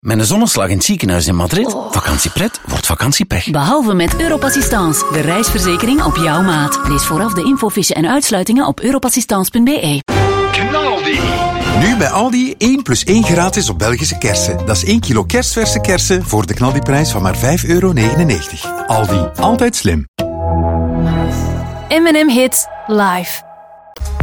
Met een zonneslag in het ziekenhuis in Madrid, vakantiepret wordt vakantiepech. Behalve met Europassistance, de reisverzekering op jouw maat. Lees vooraf de infofiche en uitsluitingen op europassistance.be. Knaldi. Nu bij Aldi 1 + 1 gratis op Belgische kersen. Dat is 1 kilo kerstverse kersen voor de knaldiprijs van maar €5,99. Aldi, altijd slim. M&M Hits live.